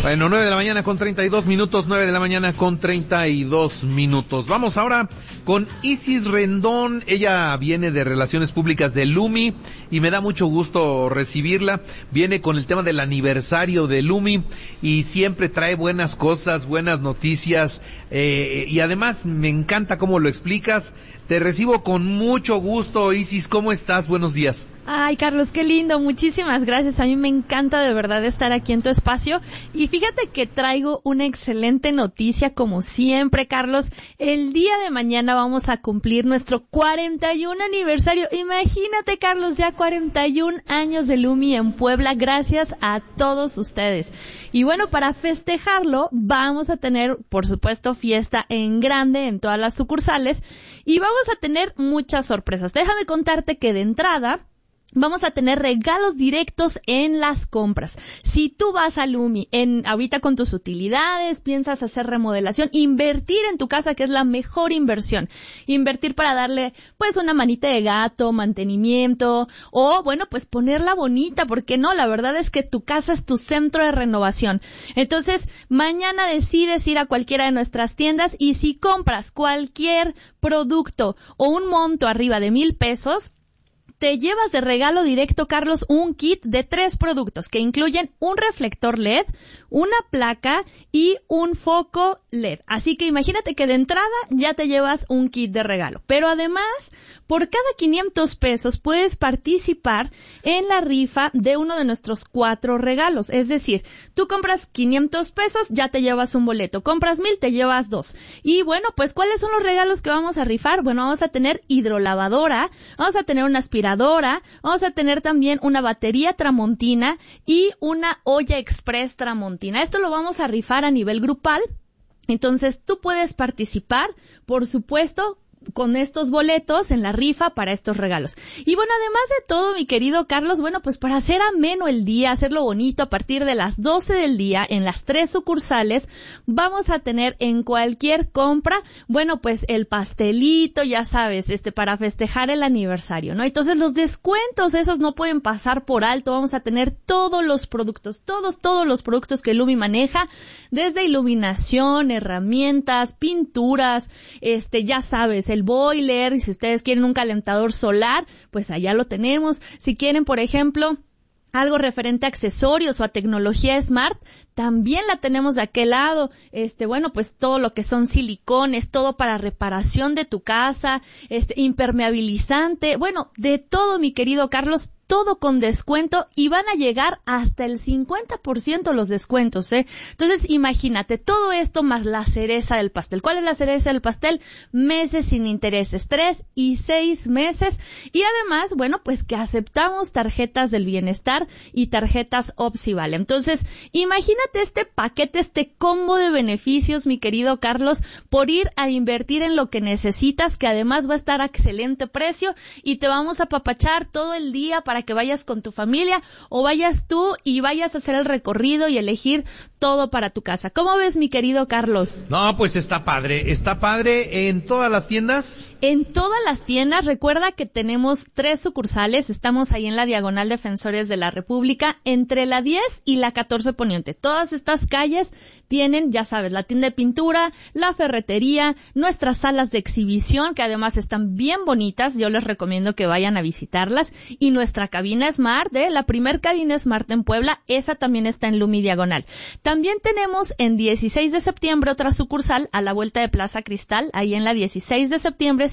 Bueno, 9 de la mañana con 32 minutos, 9 de la mañana con 32 minutos. Vamos ahora con Isis Rendón. Ella viene de Relaciones Públicas de Lumi y me da mucho gusto recibirla. Viene con el tema del aniversario de Lumi y siempre trae buenas cosas, buenas noticias, y además me encanta cómo lo explicas. Te recibo con mucho gusto, Isis. ¿Cómo estás? Buenos días. Ay, Carlos, qué lindo. Muchísimas gracias. A mí me encanta de verdad estar aquí en tu espacio. Y fíjate que traigo una excelente noticia, como siempre, Carlos. El día de mañana vamos a cumplir nuestro 41 aniversario. Imagínate, Carlos, ya 41 años de Lumi en Puebla, gracias a todos ustedes. Y bueno, para festejarlo, vamos a tener, por supuesto, fiesta en grande en todas las sucursales. Y vamos a tener muchas sorpresas. Déjame contarte que de entrada vamos a tener regalos directos en las compras. Si tú vas a Lumi ahorita con tus utilidades, piensas hacer remodelación, invertir en tu casa, que es la mejor inversión. Invertir para darle, pues, una manita de gato, mantenimiento, o, bueno, pues ponerla bonita, ¿por qué no? La verdad es que tu casa es tu centro de renovación. Entonces, mañana decides ir a cualquiera de nuestras tiendas y si compras cualquier producto o un monto arriba de 1,000 pesos, te llevas de regalo directo, Carlos, un kit de 3 productos que incluyen un reflector LED, una placa y un foco LED. Así que imagínate que de entrada ya te llevas un kit de regalo. Pero además, por cada 500 pesos puedes participar en la rifa de uno de nuestros 4 regalos. Es decir, tú compras 500 pesos, ya te llevas un boleto. Compras 1,000, te llevas 2. Y bueno, pues, ¿cuáles son los regalos que vamos a rifar? Bueno, vamos a tener hidrolavadora, vamos a tener una aspiradora, vamos a tener también una batería Tramontina y una olla express Tramontina. Esto lo vamos a rifar a nivel grupal. Entonces tú puedes participar, por supuesto, con estos boletos en la rifa para estos regalos. Y bueno, además de todo, mi querido Carlos, bueno, pues para hacer ameno el día, hacerlo bonito, a partir de las 12 del día, en las 3 sucursales, vamos a tener en cualquier compra, bueno, pues el pastelito, ya sabes, para festejar el aniversario, ¿no? Entonces los descuentos, esos no pueden pasar por alto. Vamos a tener todos los productos, todos los productos que Lumi maneja, desde iluminación, herramientas, pinturas, ya sabes, el boiler, y si ustedes quieren un calentador solar, pues allá lo tenemos. Si quieren, por ejemplo, algo referente a accesorios o a tecnología smart, también la tenemos de aquel lado. Bueno, pues todo lo que son silicones, todo para reparación de tu casa, impermeabilizante, bueno, de todo, mi querido Carlos, todo con descuento, y van a llegar hasta el 50% los descuentos, ¿eh? Entonces, imagínate, todo esto más la cereza del pastel. ¿Cuál es la cereza del pastel? Meses sin intereses, 3 y 6 meses. Y además, bueno, pues que aceptamos tarjetas del bienestar y tarjetas Opsivale. Entonces, imagínate este paquete, este combo de beneficios, mi querido Carlos, por ir a invertir en lo que necesitas, que además va a estar a excelente precio, y te vamos a apapachar todo el día para que vayas con tu familia o vayas tú y vayas a hacer el recorrido y elegir todo para tu casa. ¿Cómo ves, mi querido Carlos? No, pues está padre en todas las tiendas. En todas las tiendas. Recuerda que tenemos 3 sucursales, estamos ahí en la Diagonal Defensores de la República, entre la 10 y la 14 Poniente. Todas estas calles tienen, ya sabes, la tienda de pintura, la ferretería, nuestras salas de exhibición, que además están bien bonitas, yo les recomiendo que vayan a visitarlas, y nuestra cabina Smart, la primer cabina Smart en Puebla, esa también está en Lumi Diagonal. También tenemos en 16 de septiembre otra sucursal a la vuelta de Plaza Cristal, ahí en la 16 de septiembre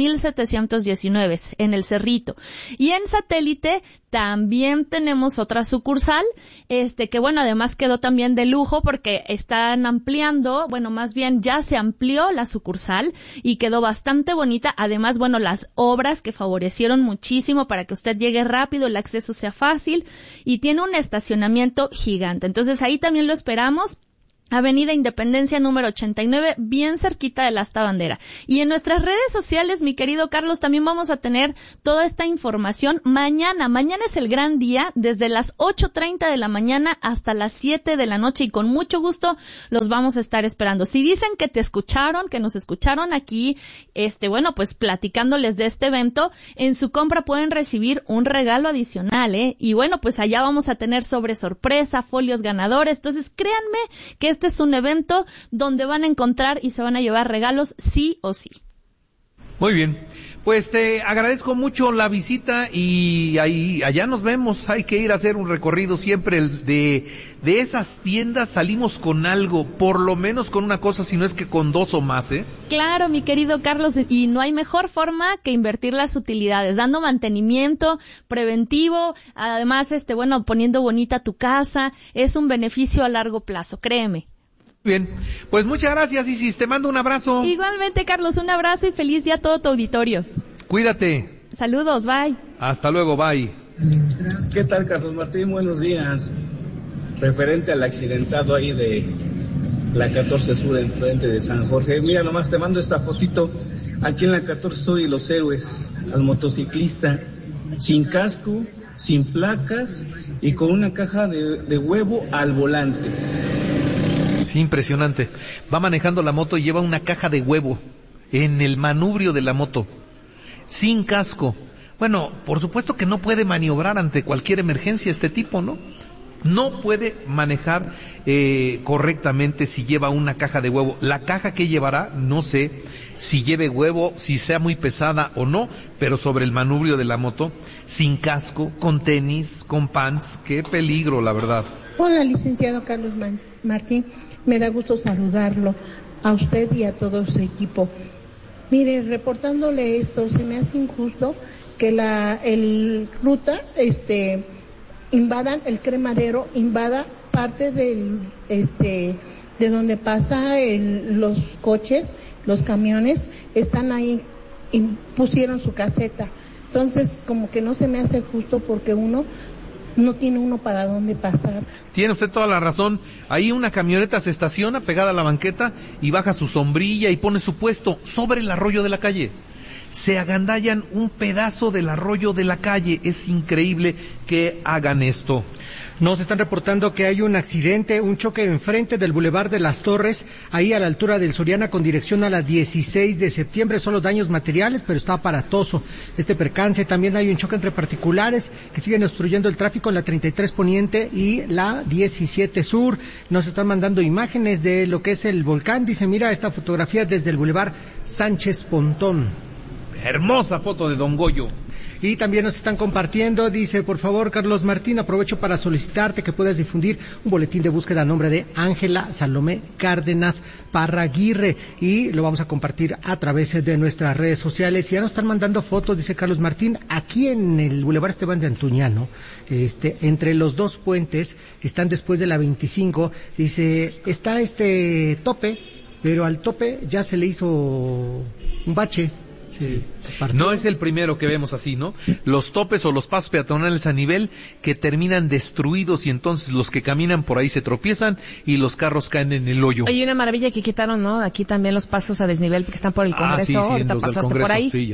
5719, en el Cerrito. Y en Satélite también tenemos otra sucursal, que bueno, además quedó también de lujo porque están ampliando, bueno, más bien ya se amplió la sucursal y quedó bastante bonita. Además, bueno, las obras que favorecieron muchísimo para que usted llegue rápido, el acceso sea fácil, y tiene un estacionamiento gigante. Entonces ahí también lo esperamos. Avenida Independencia número 89, bien cerquita de la Asta Bandera. Y en nuestras redes sociales, mi querido Carlos, también vamos a tener toda esta información mañana. Mañana es el gran día, desde las 8:30 de la mañana hasta las 7 de la noche, y con mucho gusto los vamos a estar esperando. Si dicen que te escucharon, que nos escucharon aquí, bueno, pues platicándoles de este evento, en su compra pueden recibir un regalo adicional, Y bueno, pues allá vamos a tener sobre sorpresa, folios ganadores. Entonces, créanme que este es un evento donde van a encontrar y se van a llevar regalos sí o sí. Muy bien, pues te agradezco mucho la visita y allá nos vemos. Hay que ir a hacer un recorrido siempre de esas tiendas. Salimos con algo, por lo menos con una cosa, si no es que con dos o más, Claro, mi querido Carlos, y no hay mejor forma que invertir las utilidades, dando mantenimiento preventivo, además, bueno, poniendo bonita tu casa. Es un beneficio a largo plazo, créeme. Bien, pues muchas gracias, Isis, te mando un abrazo. Igualmente, Carlos, un abrazo y feliz día a todo tu auditorio. Cuídate. Saludos, bye. Hasta luego, bye. ¿Qué tal, Carlos Martín? Buenos días. Referente al accidentado ahí de la 14 Sur en frente de San Jorge. Mira, nomás te mando esta fotito. Aquí en la 14 Sur y Los Héroes, al motociclista, sin casco, sin placas y con una caja de huevo al volante. Sí, impresionante. Va manejando la moto y lleva una caja de huevo en el manubrio de la moto, sin casco. Bueno, por supuesto que no puede maniobrar ante cualquier emergencia este tipo, ¿no? No puede manejar correctamente si lleva una caja de huevo. La caja que llevará, no sé si lleve huevo, si sea muy pesada o no, pero sobre el manubrio de la moto, sin casco, con tenis, con pants. Qué peligro, la verdad. Hola, licenciado Carlos Martín. Me da gusto saludarlo a usted y a todo su equipo. Mire, reportándole esto, se me hace injusto que el ruta, invadan el cremadero, invada parte de donde pasa los coches, los camiones, están ahí y pusieron su caseta. Entonces, como que no se me hace justo porque no tiene uno para dónde pasar. Tiene usted toda la razón. Ahí una camioneta se estaciona pegada a la banqueta y baja su sombrilla y pone su puesto sobre el arroyo de la calle. Se agandallan un pedazo del arroyo de la calle. Es increíble que hagan esto. Nos están reportando que hay un accidente, un choque enfrente del Boulevard de las Torres, ahí a la altura del Soriana con dirección a la 16 de septiembre. Son los daños materiales, pero está aparatoso este percance. También hay un choque entre particulares que siguen obstruyendo el tráfico en la 33 Poniente y la 17 Sur. Nos están mandando imágenes de lo que es el volcán. Dice, mira esta fotografía desde el Boulevard Sánchez Pontón. Hermosa foto de Don Goyo. Y también nos están compartiendo, dice, por favor, Carlos Martín, aprovecho para solicitarte que puedas difundir un boletín de búsqueda a nombre de Ángela Salomé Cárdenas Parraguirre, y lo vamos a compartir a través de nuestras redes sociales. Y ya nos están mandando fotos, dice Carlos Martín, aquí en el Boulevard Esteban de Antuñano, entre los dos puentes, están después de la 25, dice, está tope, pero al tope ya se le hizo un bache. Sí, no es el primero que vemos así, ¿no? Los topes o los pasos peatonales a nivel que terminan destruidos y entonces los que caminan por ahí se tropiezan y los carros caen en el hoyo. Hay una maravilla que quitaron, ¿no? Aquí también los pasos a desnivel que están por el Congreso. Sí, ahorita los pasaste Congreso, por ahí. Sí,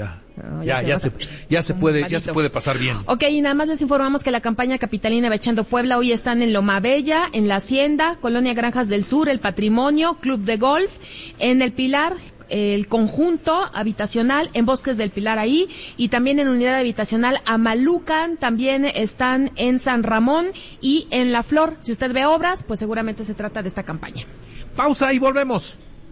ya se puede pasar bien. Ok, y nada más les informamos que la campaña capitalina Bechando Puebla hoy están en Loma Bella, en La Hacienda, Colonia Granjas del Sur, El Patrimonio, Club de Golf, en El Pilar, el conjunto habitacional en Bosques del Pilar ahí, y también en unidad habitacional Amalucan, también están en San Ramón y en La Flor. Si usted ve obras, pues seguramente se trata de esta campaña. Pausa y volvemos.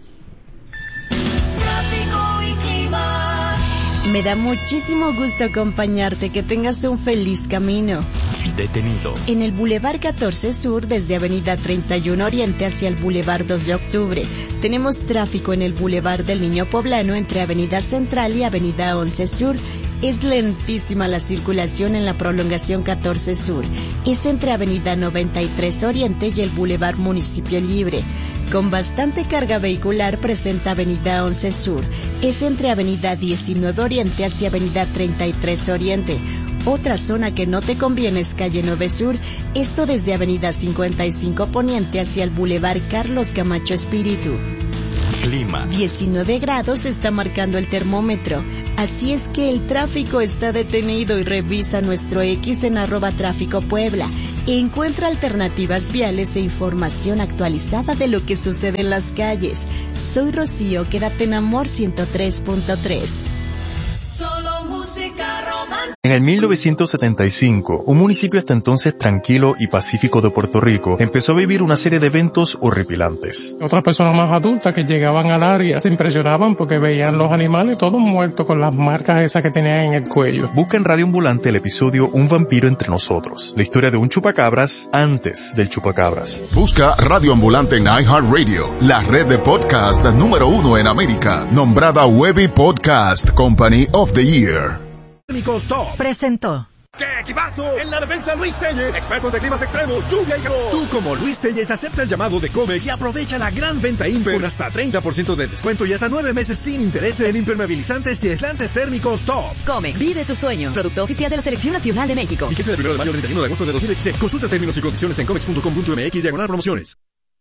Tráfico y clima. Me da muchísimo gusto acompañarte, que tengas un feliz camino. Detenido. En el Boulevard 14 Sur, desde Avenida 31 Oriente hacia el Boulevard 2 de Octubre. Tenemos tráfico en el Boulevard del Niño Poblano entre Avenida Central y Avenida 11 Sur. Es lentísima la circulación en la prolongación 14 Sur. Es entre Avenida 93 Oriente y el Boulevard Municipio Libre. Con bastante carga vehicular presenta Avenida 11 Sur. Es entre Avenida 19 Oriente hacia Avenida 33 Oriente. Otra zona que no te conviene es calle 9 Sur, esto desde avenida 55 Poniente hacia el Boulevard Carlos Camacho Espíritu. Clima. 19 grados está marcando el termómetro, así es que el tráfico está detenido y revisa nuestro X en @tráfico Puebla. Encuentra alternativas viales e información actualizada de lo que sucede en las calles. Soy Rocío, quédate en Amor 103.3. Solo música romántica. En el 1975, un municipio hasta entonces tranquilo y pacífico de Puerto Rico empezó a vivir una serie de eventos horripilantes. Otras personas más adultas que llegaban al área se impresionaban porque veían los animales todos muertos con las marcas esas que tenían en el cuello. Busca en Radio Ambulante el episodio Un vampiro entre nosotros, la historia de un chupacabras antes del chupacabras. Busca Radio Ambulante en iHeartRadio, la red de podcast número 1 en América, nombrada Webby Podcast Company of the Year. Top presentó. ¡Qué equipazo! En la defensa Luis Telles, expertos de climas extremos, lluvia y calor. Tú como Luis Telles acepta el llamado de Comex y aprovecha la gran venta Imper con hasta 30% de descuento y hasta 9 meses sin intereses en impermeabilizantes y aislantes térmicos Top. Comex, vive tus sueños. Producto oficial de la Selección Nacional de México. Fíjese del 1 de mayo al 31 de agosto de 2016. Consulta términos y condiciones en comex.com.mx/promociones.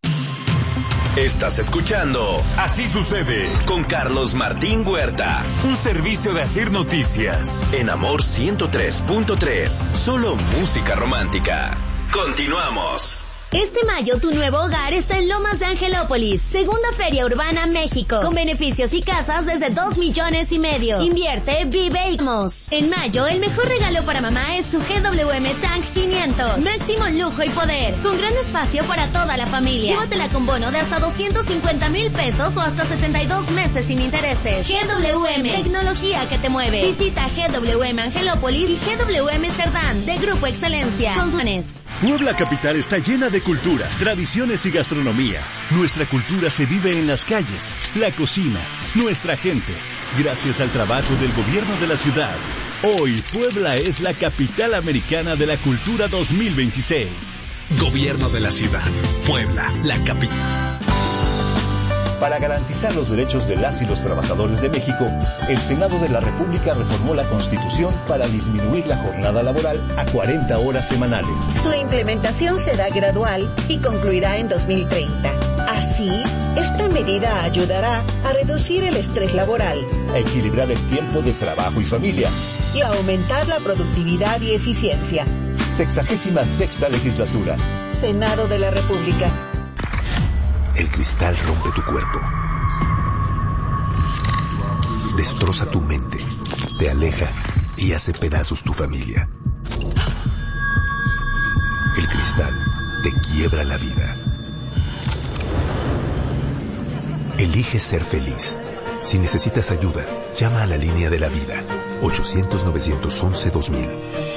Estás escuchando Así Sucede con Carlos Martín Huerta. Un servicio de Asir Noticias. En Amor 103.3. Solo música romántica. Continuamos. Este mayo tu nuevo hogar está en Lomas de Angelópolis, segunda feria urbana México, con beneficios y casas desde 2.5 millones. Invierte, vive y mos. En mayo el mejor regalo para mamá es su GWM Tank 500, máximo lujo y poder, con gran espacio para toda la familia. Llévatela con bono de hasta 250,000 pesos o hasta 72 meses sin intereses. GWM, tecnología que te mueve. Visita GWM Angelópolis y GWM Cerdán, de Grupo Excelencia. Consumes. Puebla Capital está llena de cultura, tradiciones y gastronomía. Nuestra cultura se vive en las calles, la cocina, nuestra gente. Gracias al trabajo del gobierno de la ciudad, hoy Puebla es la capital americana de la cultura 2026. Gobierno de la ciudad, Puebla, la capital. Para garantizar los derechos de las y los trabajadores de México, el Senado de la República reformó la Constitución para disminuir la jornada laboral a 40 horas semanales. Su implementación será gradual y concluirá en 2030. Así, esta medida ayudará a reducir el estrés laboral, a equilibrar el tiempo de trabajo y familia y a aumentar la productividad y eficiencia. 66ª legislatura. Senado de la República. El cristal rompe tu cuerpo, destroza tu mente, te aleja y hace pedazos tu familia. El cristal te quiebra la vida. Elige ser feliz. Si necesitas ayuda, llama a la línea de la vida, 800-911-2000.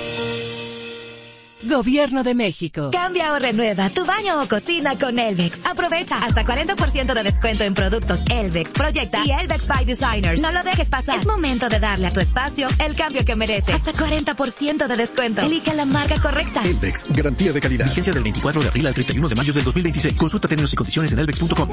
Gobierno de México. Cambia o renueva tu baño o cocina con Elvex. Aprovecha hasta 40% de descuento en productos Elvex, Proyecta y Elvex by Designers. No lo dejes pasar. Es momento de darle a tu espacio el cambio que merece. Hasta 40% de descuento. Elige la marca correcta. Elvex, garantía de calidad. Vigencia del 24 de abril al 31 de mayo del 2026. Consulta términos y condiciones en elvex.com.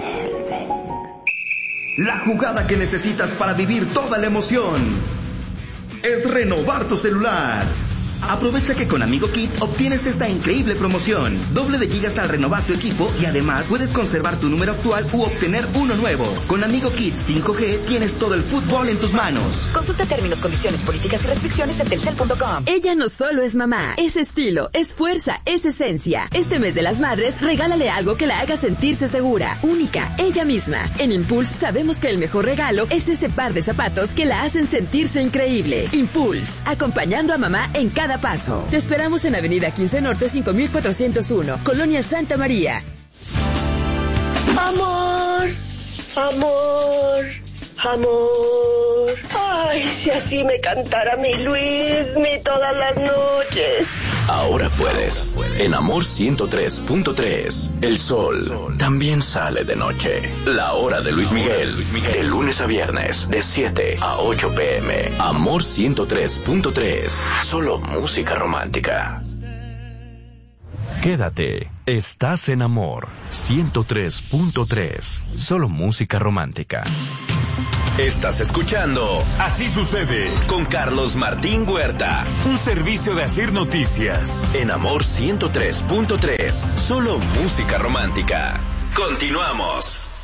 La jugada que necesitas para vivir toda la emoción es renovar tu celular. Aprovecha que con Amigo Kit obtienes esta increíble promoción. Doble de gigas al renovar tu equipo y además puedes conservar tu número actual u obtener uno nuevo. Con Amigo Kit 5G tienes todo el fútbol en tus manos. Consulta términos, condiciones, políticas y restricciones en telcel.com. Ella no solo es mamá, es estilo, es fuerza, es esencia. Este mes de las madres, regálale algo que la haga sentirse segura, única, ella misma. En Impulse sabemos que el mejor regalo es ese par de zapatos que la hacen sentirse increíble. Impulse, acompañando a mamá en cada paso. Te esperamos en Avenida 15 Norte 5401, Colonia Santa María. Amor, amor, amor. Ay, si así me cantara mi Luismi todas las noches. Ahora puedes. En Amor 103.3. El sol también sale de noche. La hora de Luis Miguel. De lunes a viernes, de 7 a 8 p.m. Amor 103.3. Solo música romántica. Quédate. Estás en Amor 103.3. Solo música romántica. Estás escuchando Así Sucede con Carlos Martín Huerta. Un servicio de Asir Noticias. En Amor 103.3. Solo música romántica. Continuamos.